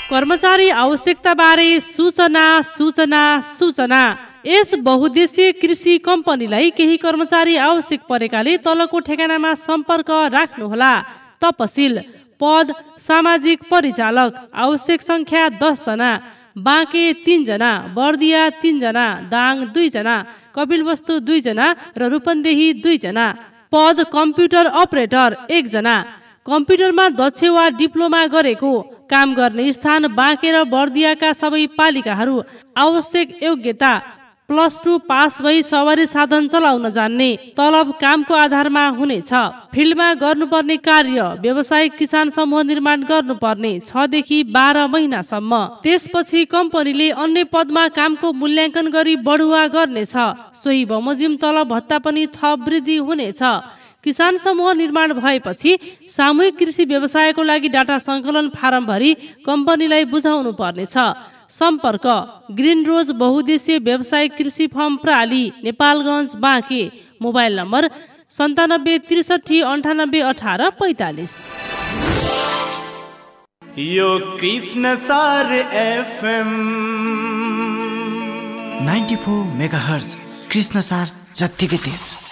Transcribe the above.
कर्मचारी आवश्यकताबारे सूचना सूचना सूचना। यस बहुद्देश्य कृषि कम्पनीलाई केही कर्मचारी आवश्यक परेकाले तलको ठेगानामा सम्पर्क राख्नुहोला। तपसिल पद सामाजिक परिचालक, आवश्यक संख्या 10 जना, बाँके 3 जना, बर्दिया 3 जना, दाङ 2 जना, कपिलवस्तु 2 जना र रूपन्देही 2 जना। पद कम्प्युटर अपरेटर 1 जना, कम्प्युटरमा दक्ष वा डिप्लोमा गरेको। काम गर्ने स्थान बाँके र बर्दियाका सबै पालिकाहरू। आवश्यक योग्यता +2 पास भई सवारी साधन चलाउन जान्ने। तलब कामको आधारमा हुनेछ। फिल्डमा गर्नुपर्ने कार्य व्यावसायिक किसान समूह निर्माण गर्नुपर्ने 6 देखि 12 महिनासम्म। त्यसपछि कम्पनीले अन्य पदमा कामको मूल्याङ्कन गरी बढुवा गर्नेछ। सोही बमोजिम तलब भत्ता पनि थप वृद्धि हुनेछ। किसान समूह निर्माण भएपछि सामूहिक कृषि व्यवसायको लागि डाटा सङ्कलन फारम भरी कम्पनीलाई बुझाउनु पर्नेछ। सम्पर्क ग्रिन रोज बहुद्देश्य व्यावसायिक कृषि form प्राली, Nepalgunj, Banke. Mobile number 97 63 98 18 45। यो कृष्ण सार FM 94 मेगाहर्ज कृष्ण सार जत्तिकै तेज।